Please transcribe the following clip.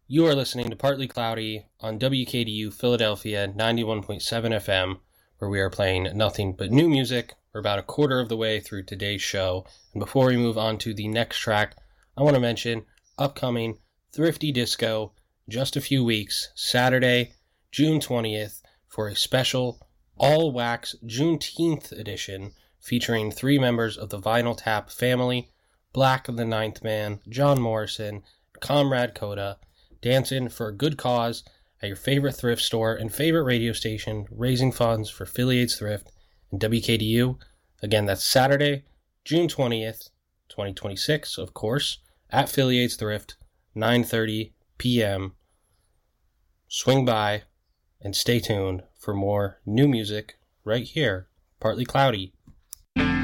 You are listening to Partly Cloudy on WKDU Philadelphia 91.7 FM, where we are playing nothing but new music. We're about a quarter of the way through today's show, and before we move on to the next track, I want to mention upcoming Thrifty Disco, just a few weeks, Saturday, June 20th, for a special all-wax Juneteenth edition featuring 3 members of the Vinyl Tap family, Black the Ninth Man, John Morrison, Comrade Coda, dancing for a good cause at your favorite thrift store and favorite radio station, raising funds for Philly AIDS Thrift and WKDU. Again, that's Saturday, June 20th, 2026, of course, at Philly AIDS Thrift, 9:30 p.m. Swing by and stay tuned for more new music right here, Partly Cloudy.